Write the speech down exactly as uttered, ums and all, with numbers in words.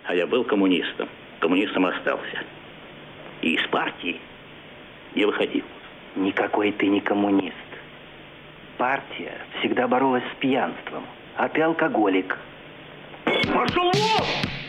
А я был коммунистом. Коммунистом остался. И из партии не выходил. Никакой ты не коммунист. Партия всегда боролась с пьянством, а ты алкоголик. Пошел вон!